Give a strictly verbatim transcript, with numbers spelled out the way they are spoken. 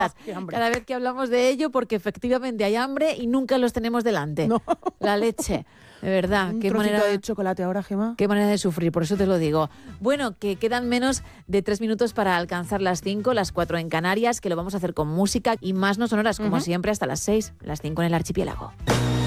Cada vez que hablamos de ello, porque efectivamente hay hambre y nunca los tenemos delante. No. La leche, de verdad. Un qué trocito manera de chocolate ahora, Gemma. Qué manera de sufrir, por eso te lo digo. Bueno, que quedan menos de tres minutos para alcanzar las cinco, las cuatro en Canarias, que lo vamos a hacer con música y más no sonoras, como uh-huh. siempre, hasta las seis, las cinco en el archipiélago.